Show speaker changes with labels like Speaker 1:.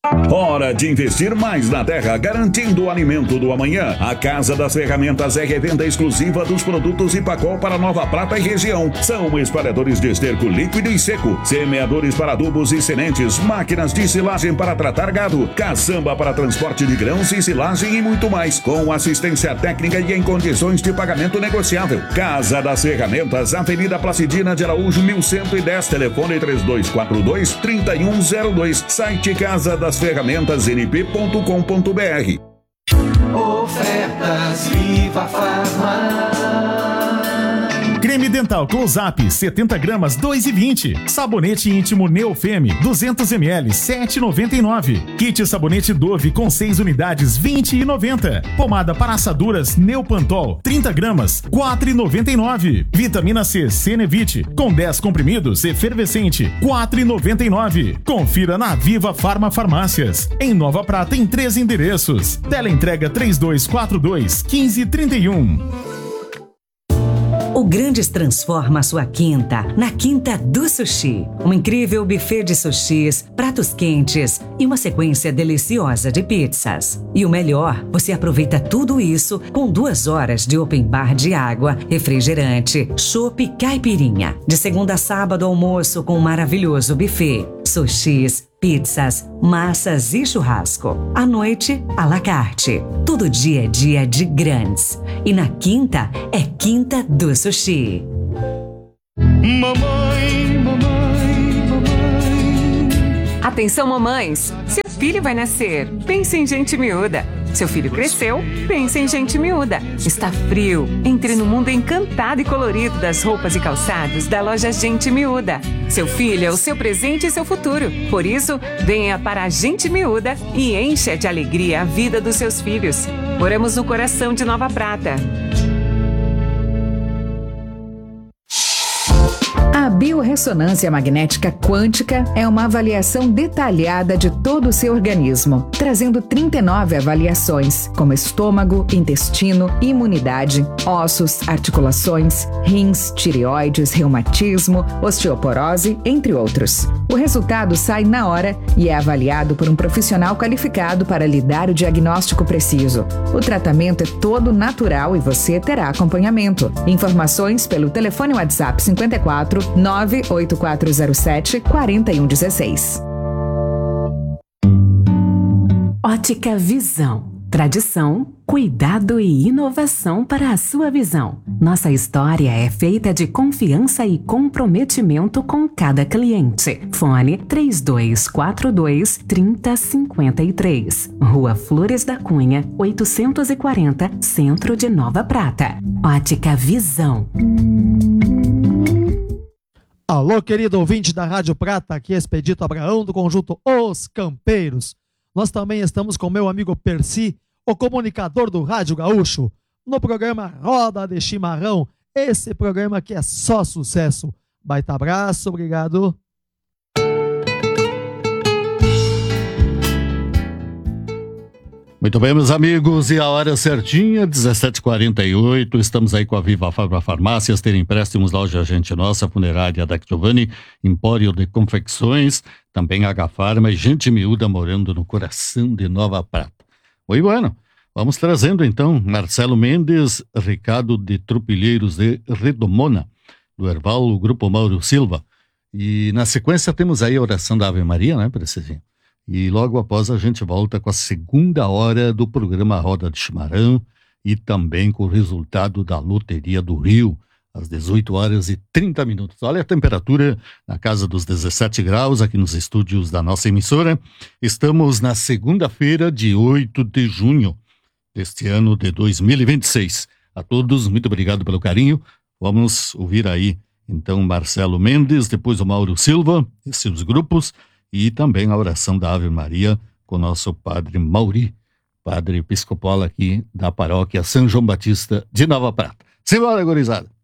Speaker 1: Hora de investir mais na terra, garantindo o alimento do amanhã. A Casa das Ferramentas é revenda exclusiva dos produtos Ipacol para Nova Prata e região. São espalhadores de esterco líquido e seco, semeadores para adubos e sementes, máquinas de silagem para tratar gado, caçamba para transporte de grãos e silagem e muito mais, com assistência técnica e em condições de pagamento negociável. Casa das Ferramentas, Avenida Placidina de Araújo, 1110, telefone 3242-3102, site Casa das Ferramentas np.com.br.
Speaker 2: Ofertas Viva Farma.
Speaker 3: Creme dental Close-Up 70 gramas 2,20. Sabonete íntimo Neofeme 200 ml 7,99. Kit sabonete Dove com 6 unidades 20,90. Pomada para assaduras Neopantol 30 gramas 4,99. Vitamina C Cenevite com 10 comprimidos efervescente 4,99. Confira na Viva Farma Farmácias. Em Nova Prata em 3 endereços. Teleentrega 3242-1531.
Speaker 4: O Grandes transforma a sua quinta na Quinta do Sushi. Um incrível buffet de sushis, pratos quentes e uma sequência deliciosa de pizzas. E o melhor, você aproveita tudo isso com 2 horas de open bar de água, refrigerante, chopp e caipirinha. De segunda a sábado, almoço com um maravilhoso buffet. Sushis, pizzas, massas e churrasco. À noite, à la carte. Todo dia é dia de grandes. E na quinta, é Quinta do Sushi.
Speaker 2: Mamãe, mamãe, mamãe.
Speaker 5: Atenção, mamães! Seu filho vai nascer. Pense em gente miúda. Seu filho cresceu, pense em gente miúda. Está frio? Entre no mundo encantado e colorido das roupas e calçados da loja Gente Miúda. Seu filho é o seu presente e seu futuro. Por isso, venha para a Gente Miúda e encha de alegria a vida dos seus filhos. Moramos no coração de Nova Prata.
Speaker 6: A biorressonância magnética quântica é uma avaliação detalhada de todo o seu organismo, trazendo 39 avaliações, como estômago, intestino, imunidade, ossos, articulações, rins, tireoides, reumatismo, osteoporose, entre outros. O resultado sai na hora e é avaliado por um profissional qualificado para lhe dar o diagnóstico preciso. O tratamento é todo natural e você terá acompanhamento. Informações pelo telefone WhatsApp 54 98407 4116.
Speaker 7: Ótica Visão. Tradição, cuidado e inovação para a sua visão. Nossa história é feita de confiança e comprometimento com cada cliente. Fone 3242-3053. Rua Flores da Cunha, 840, Centro de Nova Prata. Ótica Visão.
Speaker 8: Alô, querido ouvinte da Rádio Prata, aqui é Expedito Abraão do conjunto Os Campeiros. Nós também estamos com meu amigo Percy, o comunicador do Rádio Gaúcho, no programa Roda de Chimarrão, esse programa que é só sucesso. Baita abraço, obrigado.
Speaker 9: Muito bem, meus amigos, e a hora certinha, 17h48, estamos aí com a Viva Farma Farmácias, ter empréstimos, loja Gente Nossa, Funerária da Giovanni, Empório de Confecções, também H-Farma e Gente Miúda morando no coração de Nova Prata. Oi, bueno, vamos trazendo então Marcelo Mendes, Ricardo de Tropilheiros de Redomona, do Erval, o Grupo Mauro Silva, e na sequência temos aí a oração da Ave Maria, né, Precisinho? E logo após a gente volta com a segunda hora do programa Roda de Chimarrão e também com o resultado da Loteria do Rio, às 18h30. Olha a temperatura na casa dos 17 graus aqui nos estúdios da nossa emissora. Estamos na segunda-feira de 8 de junho deste ano de 2026. A todos, muito obrigado pelo carinho. Vamos ouvir aí então Marcelo Mendes, depois o Mauro Silva, esses grupos, e também a oração da Ave Maria com o nosso padre Mauri, padre episcopal aqui da paróquia São João Batista de Nova Prata. Simbora, gurizada!